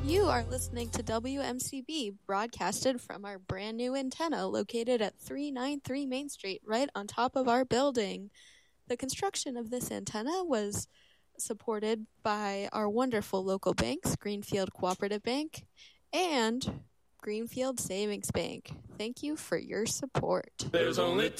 You are listening to WMCB, broadcasted from our brand new antenna located at 393 Main Street, right on top of our building. The construction of this antenna was supported by our wonderful local banks, Greenfield Cooperative Bank and Greenfield Savings Bank. Thank you for your support. There's only